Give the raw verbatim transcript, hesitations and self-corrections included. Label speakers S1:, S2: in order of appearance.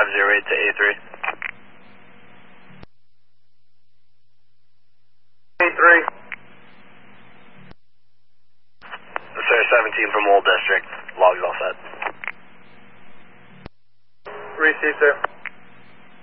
S1: five zero eight to A three.
S2: A three.
S1: Sir, seventeen from Old District. Logs all set.
S2: Receive, sir.